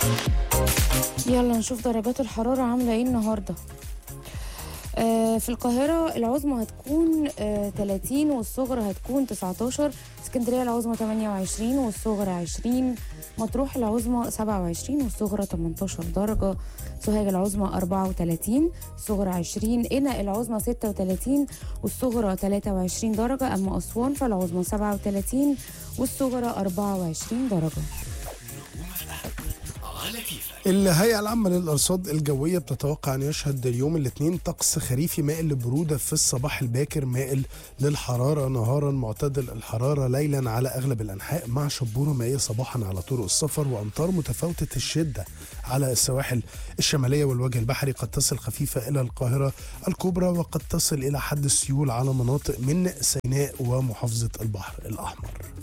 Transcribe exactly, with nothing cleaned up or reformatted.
يلا نشوف درجات الحرارة عاملة ايه النهاردة. آه في القاهرة العظمى هتكون آه تلاتين والصغرى هتكون تسعتاشر. اسكندرية العظمى تمانية وعشرين والصغرى عشرين. مطروح العظمى سبعة وعشرين والصغرى تمنتاشر درجة. سوهاج العظمى أربعة وتلاتين الصغرى عشرين. قنا العظمى ستة وتلاتين والصغرى تلاتة وعشرين درجة. أما أسوان فالعظمى سبعة وتلاتين والصغرى أربعة وعشرين درجة. الهيئة العامة للأرصاد الجوية بتتوقع أن يشهد اليوم الاثنين طقس خريفي مائل للبرودة في الصباح الباكر، مائل للحرارة نهارا، معتدل الحرارة ليلا على أغلب الأنحاء، مع شبورة مائية صباحا على طرق السفر، وأمطار متفاوتة الشدة على السواحل الشمالية والوجه البحري، قد تصل خفيفة إلى القاهرة الكبرى، وقد تصل إلى حد السيول على مناطق من سيناء ومحافظة البحر الأحمر.